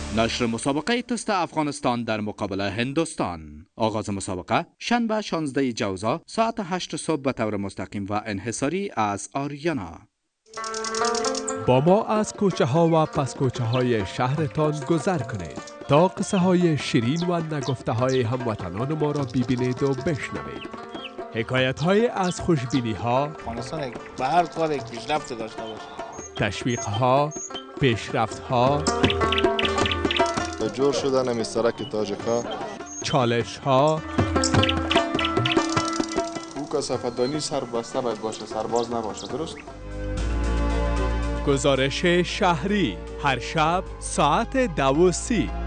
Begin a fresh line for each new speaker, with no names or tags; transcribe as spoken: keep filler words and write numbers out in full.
نشر مسابقه تست افغانستان در مقابل هندوستان. آغاز مسابقه شنبه شانزده جوزا ساعت هشت صبح به طور مستقیم و انحصاری از آریانا.
با ما از کوچه ها و پس کوچه های شهرتان گذر کنید تا قصه های شیرین و نگفته های هموطنان ما را ببینید و بشنوید. حکایت های از خوشبینی ها،
افغانستان به هر کار یک پیشرفت داشته باشه،
تشویق ها، پیشرفت ها،
جور شدن مسترک تاجکا،
چالش ها،
او کثافت‌دانی سربسته باید باشه، سرباز نباشه. درست؟
گزارش شهری هر شب ساعت دو و سی.